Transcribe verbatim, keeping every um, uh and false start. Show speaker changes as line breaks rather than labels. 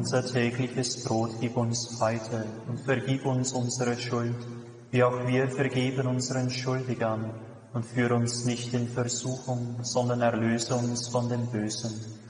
Unser tägliches Brot gib uns heute und vergib uns unsere Schuld, wie auch wir vergeben unseren Schuldigern. Und führe uns nicht in Versuchung, sondern erlöse uns von dem Bösen.